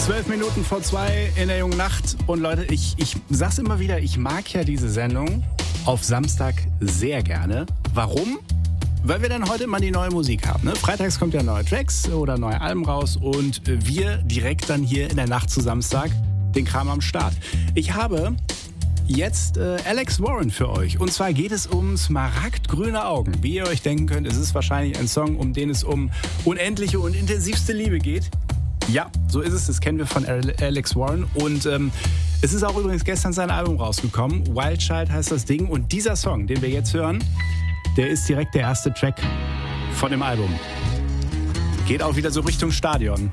2 in der jungen Nacht. Und Leute, ich sag's immer wieder, ich mag ja diese Sendung auf Samstag sehr gerne. Warum? Weil wir dann heute mal die neue Musik haben. Ne? Freitags kommt ja neue Tracks oder neue Alben raus und wir direkt dann hier in der Nacht zu Samstag den Kram am Start. Ich habe jetzt Alex Warren für euch. Und zwar geht es um smaragdgrüne Augen. Wie ihr euch denken könnt, es ist wahrscheinlich ein Song, um den es um unendliche und intensivste Liebe geht. Ja, so ist es. Das kennen wir von Alex Warren. Und es ist auch übrigens gestern sein Album rausgekommen. Wild Child heißt das Ding. Und dieser Song, den wir jetzt hören, der ist direkt der erste Track von dem Album. Geht auch wieder so Richtung Stadion.